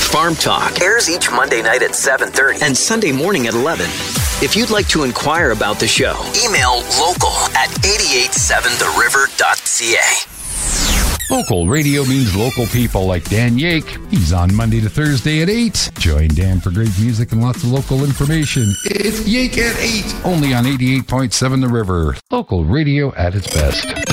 Farm Talk airs each Monday night at 7:30 and Sunday morning at 11. If you'd like to inquire about the show, email local@887theriver.ca. Local radio means local people like Dan Yake. He's on Monday to Thursday at 8. Join Dan for great music and lots of local information. It's Yake at 8, only on 88.7 The River. Local radio at its best.